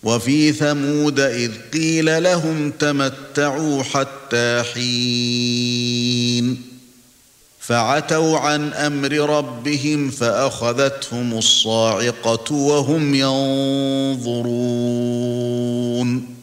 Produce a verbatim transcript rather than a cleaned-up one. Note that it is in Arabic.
وفي ثمود إذ قيل لهم تمتعوا حتى حين فعتوا عن أمر ربهم فأخذتهم الصاعقة وهم ينظرون